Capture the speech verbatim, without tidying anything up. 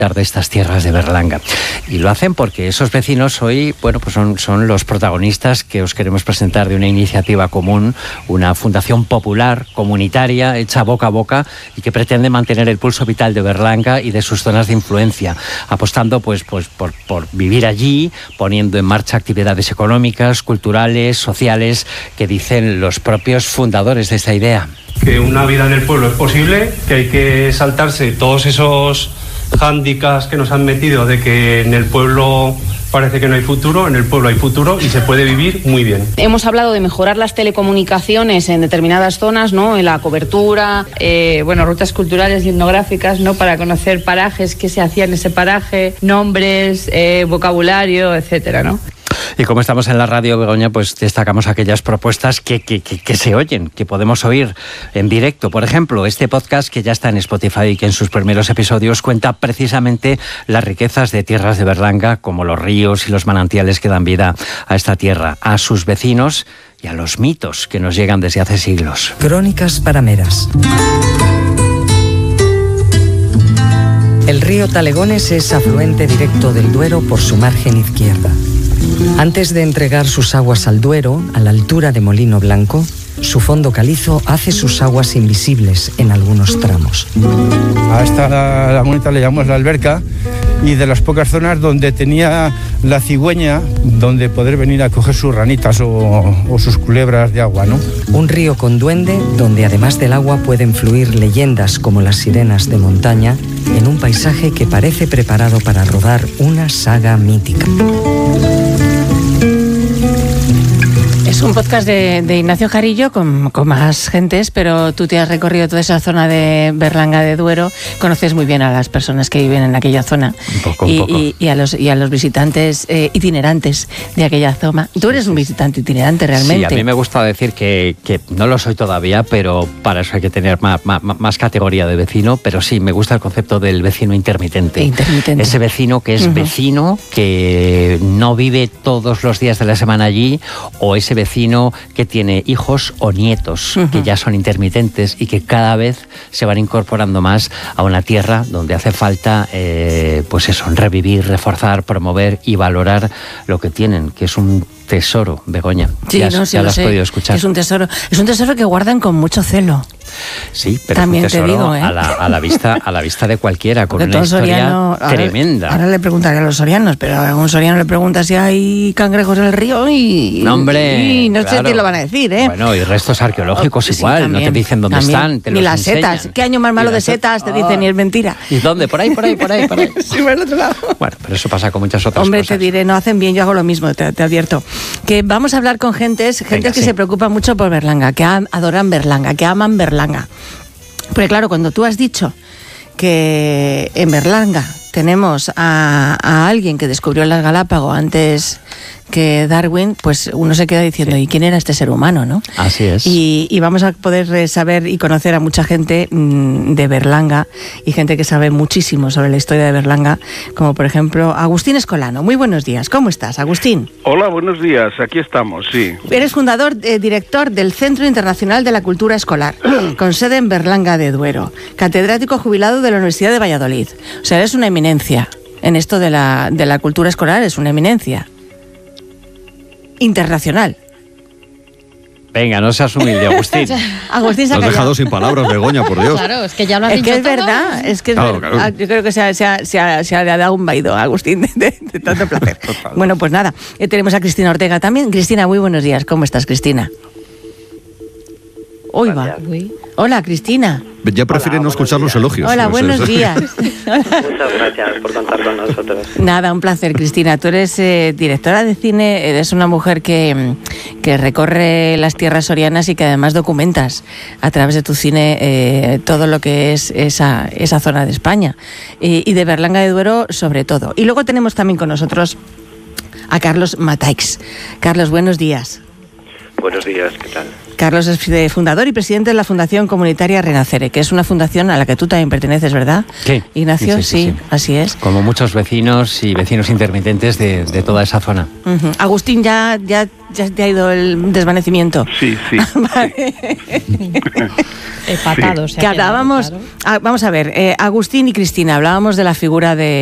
de estas tierras de Berlanga. Y lo hacen porque esos vecinos hoy, bueno, pues son, son los protagonistas que os queremos presentar de una iniciativa común, una fundación popular, comunitaria, hecha boca a boca y que pretende mantener el pulso vital de Berlanga y de sus zonas de influencia, apostando pues, pues por, por vivir allí, poniendo en marcha actividades económicas, culturales, sociales, que dicen los propios fundadores de esta idea. Que una vida en el pueblo es posible, que hay que saltarse todos esos hándicaps que nos han metido de que en el pueblo parece que no hay futuro, en el pueblo hay futuro y se puede vivir muy bien. Hemos hablado de mejorar las telecomunicaciones en determinadas zonas, ¿no? En la cobertura, eh, bueno, rutas culturales y etnográficas, ¿no? Para conocer parajes, qué se hacía en ese paraje, nombres, eh, vocabulario, etcétera, ¿no? Y como estamos en la radio, Begoña, pues destacamos aquellas propuestas que, que, que, que se oyen, que podemos oír en directo. Por ejemplo, este podcast que ya está en Spotify y que en sus primeros episodios cuenta precisamente las riquezas de tierras de Berlanga, como los ríos y los manantiales que dan vida a esta tierra, a sus vecinos y a los mitos que nos llegan desde hace siglos. Crónicas parameras. El río Talegones es afluente directo del Duero por su margen izquierda. Antes de entregar sus aguas al Duero, a la altura de Molino Blanco, su fondo calizo hace sus aguas invisibles en algunos tramos. A esta la, la bonita le llamamos la alberca, y de las pocas zonas donde tenía la cigüeña donde poder venir a coger sus ranitas o, o sus culebras de agua, ¿no? Un río con duende donde además del agua pueden fluir leyendas como las sirenas de montaña en un paisaje que parece preparado para rodar una saga mítica. Es un podcast de, de Ignacio Jarillo con, con más gentes, pero tú te has recorrido toda esa zona de Berlanga de Duero, conoces muy bien a las personas que viven en aquella zona. Un poco, un y, poco. Y, y, a los, y a los visitantes eh, itinerantes de aquella zona. Tú eres un visitante itinerante realmente. Sí, a mí me gusta decir que, que no lo soy todavía, pero para eso hay que tener más, más, más categoría de vecino, pero sí, me gusta el concepto del vecino intermitente. Intermitente. Ese vecino que es uh-huh. vecino, que no vive todos los días de la semana allí, o ese vecino que tiene hijos o nietos, uh-huh. que ya son intermitentes y que cada vez se van incorporando más a una tierra donde hace falta, eh, pues eso, revivir, reforzar, promover y valorar lo que tienen, que es un tesoro, Begoña. Sí, ya, no, sí, ya lo lo has sé. podido escuchar. Es un tesoro, es un tesoro que guardan con mucho celo. Sí, pero también es un tesoro te digo, ¿eh? a, la, a, la vista, a la vista de cualquiera, con Porque una historia soriano, tremenda. Ahora, ahora le preguntaré a los sorianos, pero a un soriano le pregunta si hay cangrejos en el río y... No, hombre, y no claro. sé si lo van a decir, ¿eh? Bueno, y restos arqueológicos sí, igual, también, no te dicen dónde también. están, te Ni los las enseñan. setas. ¿Qué año más malo Y de las setas? Te oh. dicen y es mentira. ¿Y dónde? Por ahí, por ahí, por ahí, por ahí. Sí, por el otro lado. Bueno, pero eso pasa con muchas otras Hombre, cosas. te diré, no hacen bien, yo hago lo mismo, te, te advierto. Que vamos a hablar con gentes, gentes Venga, que sí. se preocupan mucho por Berlanga, que am- adoran Berlanga, que aman Berlanga. Porque claro, cuando tú has dicho que en Berlanga tenemos a, a alguien que descubrió las Galápagos antes que Darwin, pues uno se queda diciendo, sí. ¿y quién era este ser humano, no? Así es. Y, y vamos a poder saber y conocer a mucha gente mmm, de Berlanga y gente que sabe muchísimo sobre la historia de Berlanga, como por ejemplo Agustín Escolano. Muy buenos días, ¿cómo estás, Agustín? Hola, buenos días, aquí estamos, sí. Eres fundador, eh, director del Centro Internacional de la Cultura Escolar, con sede en Berlanga de Duero, catedrático jubilado de la Universidad de Valladolid. O sea, eres una eminencia en esto de la, de la cultura escolar, es una eminencia internacional. Venga, no seas humilde, Agustín. Agustín se ha Te has callado. dejado sin palabras, Begoña, por Dios. Claro, es que ya lo has Es dicho que es todo. verdad, es que es Claro, verdad. claro. Yo creo que se ha, se ha, se ha, se ha dado un vaído a Agustín de, de, de tanto placer. Total. Bueno, pues nada, eh, tenemos a Cristina Ortega también. Cristina, muy buenos días. ¿Cómo estás, Cristina? Uy, va. Uy. Hola, Cristina. Ya prefieren Hola, no escuchar los buenos elogios. Hola, Pues buenos es- días. Muchas gracias por contar con nosotros. Nada, un placer, Cristina. Tú eres eh, directora de cine, eres una mujer que, que recorre las tierras sorianas y que además documentas a través de tu cine eh, todo lo que es esa, esa zona de España y, y de Berlanga de Duero sobre todo. Y luego tenemos también con nosotros a Carlos Mataix. Carlos, buenos días. Buenos días, ¿qué tal? Carlos es fundador y presidente de la Fundación Comunitaria Renacere, que es una fundación a la que tú también perteneces, ¿verdad? Sí. Ignacio, Sí, sí, sí, sí, sí. así es. Como muchos vecinos y vecinos intermitentes de, de toda esa zona. Uh-huh. Agustín, ya, ya ya te ha ido el desvanecimiento. Sí, sí. Vale. Hepatado, Que hablábamos, claro. ah, vamos a ver, eh, Agustín y Cristina, hablábamos de la figura de